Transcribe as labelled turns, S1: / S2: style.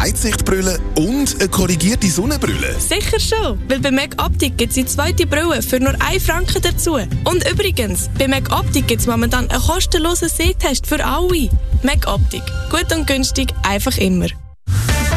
S1: Weitsichtbrille und eine korrigierte Sonnenbrille?
S2: Sicher schon, weil bei MacOptic gibt es die zweite Brille für nur 1 Franken dazu. Und übrigens, bei MacOptic gibt es momentan einen kostenlosen Sehtest für alle. MacOptic. Gut und günstig, einfach immer.